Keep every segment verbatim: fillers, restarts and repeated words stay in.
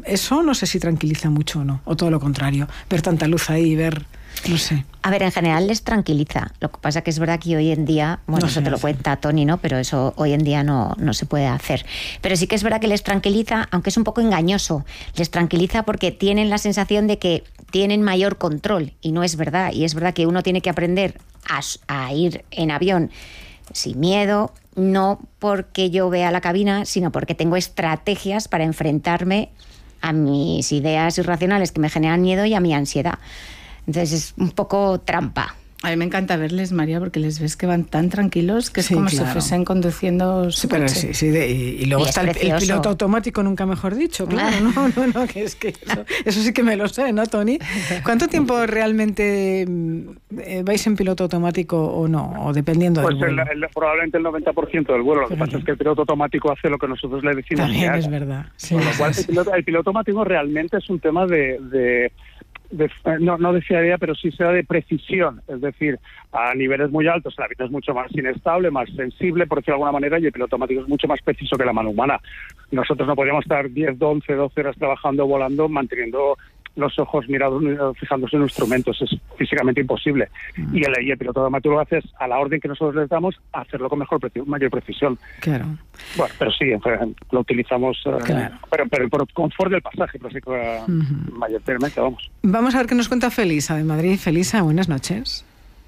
eso no sé si tranquiliza mucho o no, o todo lo contrario, ver tanta luz ahí, ver, no sé. A ver, en general les tranquiliza. Lo que pasa que es verdad que hoy en día, bueno, No eso sé, te lo sí. cuenta Tony, ¿no? Pero eso hoy en día no, no se puede hacer. Pero sí que es verdad que les tranquiliza, aunque es un poco engañoso. Les tranquiliza porque tienen la sensación de que tienen mayor control, y no es verdad. Y es verdad que uno tiene que aprender a, a ir en avión sin miedo, no porque yo vea la cabina, sino porque tengo estrategias para enfrentarme a mis ideas irracionales que me generan miedo y a mi ansiedad. Entonces es un poco trampa. A mí me encanta verles, María, porque les ves que van tan tranquilos que es Sí, como claro. si fuesen conduciendo su Sí, pero coche. sí, sí, de, y, y luego Y está es el, el precioso. piloto automático, nunca mejor dicho, claro, no, no, no, que es que eso, eso sí que me lo sé, ¿no, Tony? ¿Cuánto tiempo realmente eh, vais en piloto automático o no? O dependiendo Pues del el, vuelo. el, probablemente el noventa por ciento del vuelo. Lo que Fíjate. pasa es que el piloto automático hace lo que nosotros le decimos que También haga. es verdad. Sí, Con lo sí, cual, sí. el piloto, el piloto automático realmente es un tema de... de De, no, no de fiabilidad, pero sí sea de precisión, es decir, a niveles muy altos el avión es mucho más inestable, más sensible, por decirlo de alguna manera, y el piloto automático es mucho más preciso que la mano humana. Nosotros no podríamos estar diez, once, doce horas trabajando, volando, manteniendo los ojos mirados, fijándose en instrumentos, es físicamente imposible. Mm. Y, el, y el piloto automático lo hace es, a la orden que nosotros les damos, hacerlo con mejor mayor precisión. Claro. Bueno, pero sí, lo utilizamos, claro. uh, pero, pero por confort del pasaje, pero sí que uh, uh-huh. mayormente, vamos. Vamos a ver qué nos cuenta Felisa de Madrid. Felisa, buenas noches.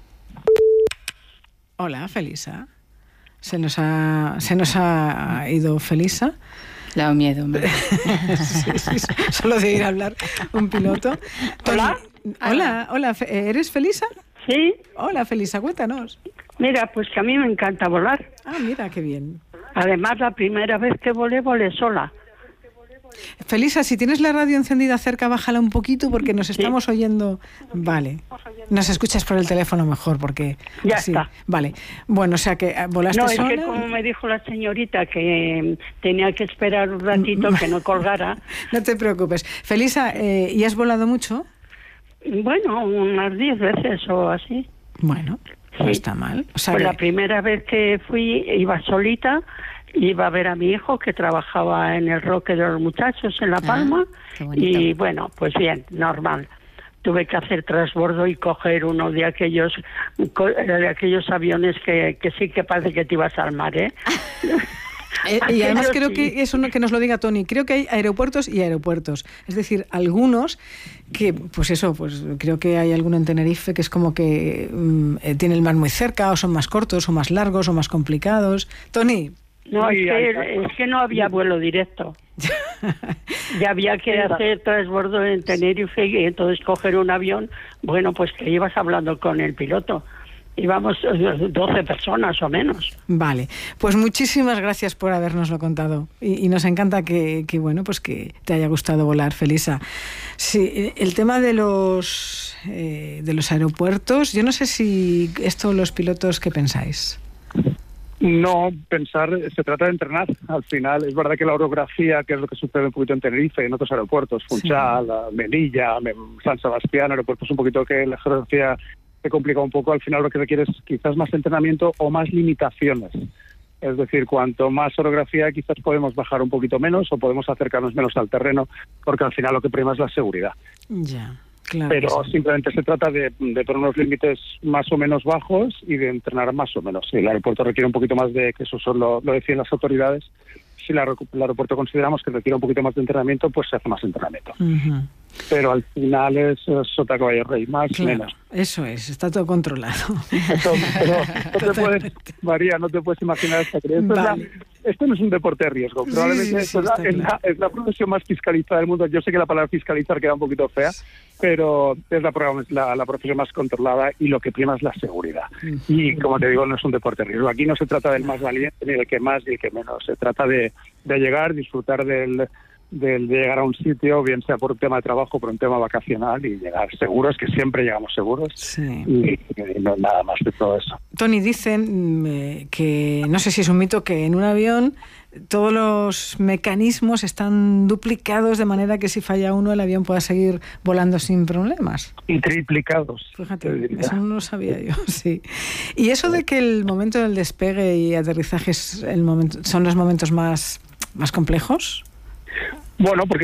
Hola, Felisa. Se nos ha, se nos ha ido Felisa. Le da miedo. sí, sí, sí. Solo de ir a hablar un piloto. Hola. Hola, hola. ¿Eres Felisa? Sí. Hola, Felisa, cuéntanos. Mira, pues que a mí me encanta volar. Ah, mira, qué bien. Además, la primera vez que volé, volé sola. Felisa, si tienes la radio encendida cerca, bájala un poquito porque nos estamos sí. oyendo. Vale. Nos escuchas por el teléfono mejor porque... Ya sí. está. Vale. Bueno, o sea que volaste no, sola... No, es que como me dijo la señorita que tenía que esperar un ratito que no colgara... No te preocupes. Felisa, eh, ¿y has volado mucho? Bueno, unas diez veces o así. Bueno, no sí. está mal. O sea pues que... la primera vez que fui iba solita... Iba a ver a mi hijo que trabajaba en el Roque de los Muchachos en La Palma ah, y bueno, pues bien, normal. Tuve que hacer transbordo y coger uno de aquellos de aquellos aviones que, que sí que parece que te ibas al mar, ¿eh? Eh, y además creo que eso no, que nos lo diga Tony, creo que hay aeropuertos y aeropuertos, es decir, algunos que, pues eso, pues creo que hay alguno en Tenerife que es como que um, eh, tiene el mar muy cerca, o son más cortos, o más largos, o más complicados. Tony. No, es que, es que no había vuelo directo. Ya había que hacer transbordo en Tenerife y entonces coger un avión, bueno, pues que ibas hablando con el piloto. Íbamos doce personas o menos. Vale, pues muchísimas gracias por habernoslo contado y, y nos encanta que, que, bueno, pues que te haya gustado volar, Felisa. Sí, el tema de los, eh, de los aeropuertos, yo no sé si esto los pilotos, ¿qué pensáis? No, pensar, se trata de entrenar. Al final, es verdad que la orografía, que es lo que sucede un poquito en Tenerife y en otros aeropuertos, Funchal, sí. Melilla, San Sebastián, aeropuertos un poquito que la geografía se complica un poco, al final lo que requiere es quizás más entrenamiento o más limitaciones. Es decir, cuanto más orografía quizás podemos bajar un poquito menos o podemos acercarnos menos al terreno, porque al final lo que prima es la seguridad. Ya. Claro, pero sí. simplemente se trata de, de poner unos límites más o menos bajos y de entrenar más o menos. Si el aeropuerto requiere un poquito más de, que eso son lo, lo decían las autoridades, si la, el aeropuerto consideramos que requiere un poquito más de entrenamiento, pues se hace más entrenamiento. Uh-huh. Pero al final es sota caballo rey, más o claro, menos. Eso es, está todo controlado. Eso, pero no te puedes, María, no te puedes imaginar esta creencia. Vale. Esto no es un deporte de riesgo. Probablemente sí, sí, sí, es, la, es, la, es la profesión más fiscalizada del mundo. Yo sé que la palabra fiscalizar queda un poquito fea, pero es la, la, la profesión más controlada y lo que prima es la seguridad. Uh-huh. Y como te digo, no es un deporte de riesgo. Aquí no se trata del más valiente, ni del que más, ni el que menos. Se trata de, de llegar, disfrutar del... de llegar a un sitio, bien sea por un tema de trabajo, por un tema vacacional y llegar seguros, que siempre llegamos seguros sí. y, y no nada más de todo eso. Tony, dicen eh, que, no sé si es un mito, que en un avión todos los mecanismos están duplicados de manera que si falla uno el avión pueda seguir volando sin problemas. Y triplicados. Fíjate, eso no lo sabía yo, sí. Y eso de que el momento del despegue y aterrizaje es el momento, son los momentos más, más complejos. Bueno, porque